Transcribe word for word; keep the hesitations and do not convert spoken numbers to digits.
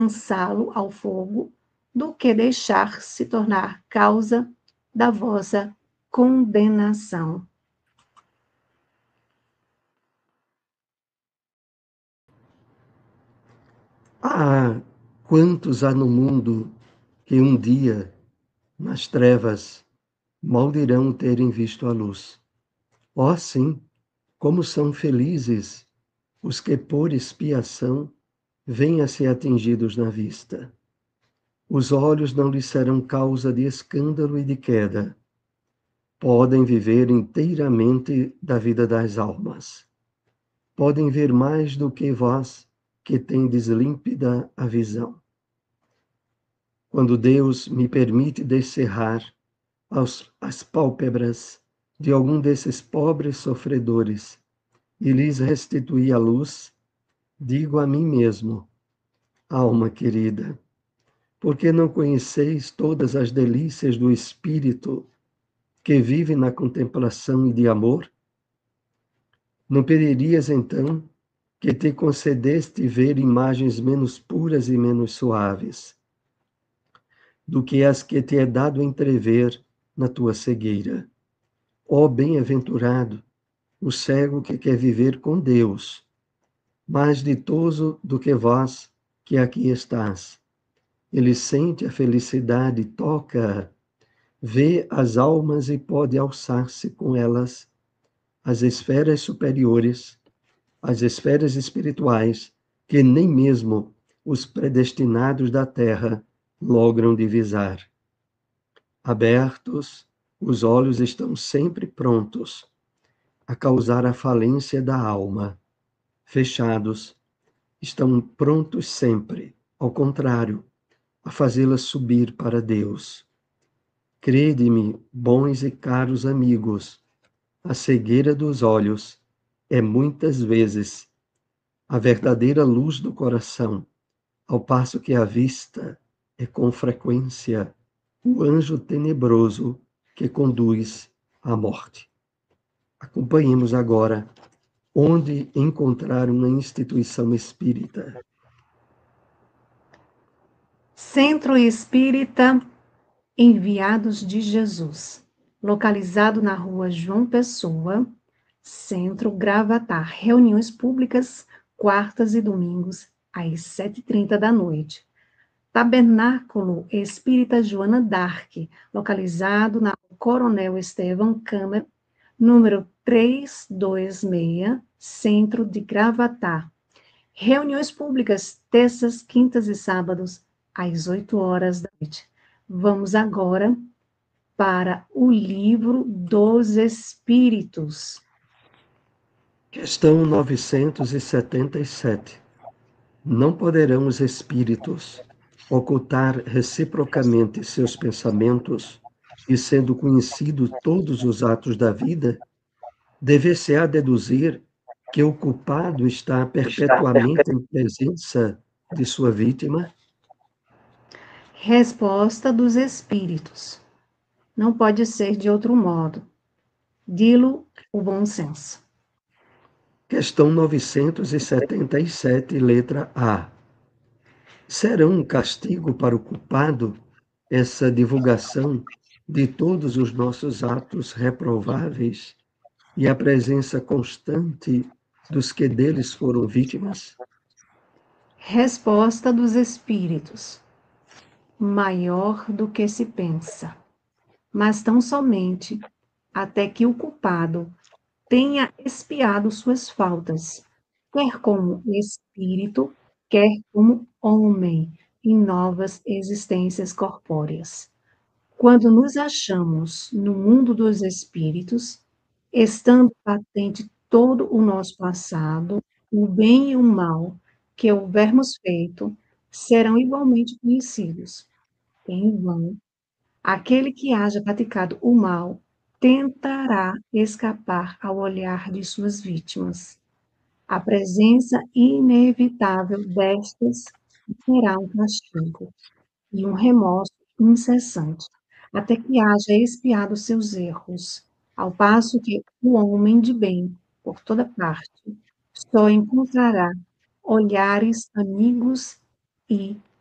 lançá-lo ao fogo, do que deixar-se tornar causa da vossa condenação. Ah, quantos há no mundo que um dia, nas trevas, mal dirão terem visto a luz. Ó, sim, como são felizes os que por expiação vêm a ser atingidos na vista. Os olhos não lhes serão causa de escândalo e de queda. Podem viver inteiramente da vida das almas. Podem ver mais do que vós, que tendes límpida a visão. Quando Deus me permite descerrar aos, as pálpebras de algum desses pobres sofredores e lhes restituir a luz, digo a mim mesmo, alma querida, porque não conheceis todas as delícias do Espírito que vive na contemplação e de amor? Não pedirias, então, que te concedeste ver imagens menos puras e menos suaves do que as que te é dado entrever na tua cegueira? Ó bem-aventurado, o cego que quer viver com Deus, mais ditoso do que vós que aqui estás. Ele sente a felicidade, toca, vê as almas e pode alçar-se com elas às esferas superiores, às esferas espirituais, que nem mesmo os predestinados da terra logram divisar. Abertos, os olhos estão sempre prontos a causar a falência da alma. Fechados, estão prontos sempre, ao contrário, a fazê-la subir para Deus. Crede-me, bons e caros amigos, a cegueira dos olhos é muitas vezes a verdadeira luz do coração, ao passo que a vista é com frequência o anjo tenebroso que conduz à morte. Acompanhemos agora onde encontrar uma instituição espírita. Centro Espírita Enviados de Jesus, localizado na rua João Pessoa, Centro Gravatar. Reuniões públicas, quartas e domingos, às sete e trinta da noite. Tabernáculo Espírita Joana d'Arc, localizado na Coronel Estevão Câmara, número trezentos e vinte e seis, Centro de Gravatar. Reuniões públicas, terças, quintas e sábados, às oito horas da noite. Vamos agora para o livro dos Espíritos. Questão novecentos e setenta e sete. Não poderão os espíritos ocultar reciprocamente seus pensamentos e, sendo conhecidos todos os atos da vida, dever-se-á deduzir que o culpado está perpetuamente em presença de sua vítima? Resposta dos Espíritos. Não pode ser de outro modo. Dilo o bom senso. Questão novecentos e setenta e sete, letra A. Será um castigo para o culpado essa divulgação de todos os nossos atos reprováveis e a presença constante dos que deles foram vítimas? Resposta dos Espíritos. Maior do que se pensa, mas tão somente até que o culpado tenha expiado suas faltas, quer como espírito, quer como homem, em novas existências corpóreas. Quando nos achamos no mundo dos espíritos, estando patente todo o nosso passado, o bem e o mal que houvermos feito, serão igualmente conhecidos. Em vão, aquele que haja praticado o mal tentará escapar ao olhar de suas vítimas. A presença inevitável destas será um castigo e um remorso incessante, até que haja expiado seus erros, ao passo que o homem de bem, por toda parte, só encontrará olhares amigos e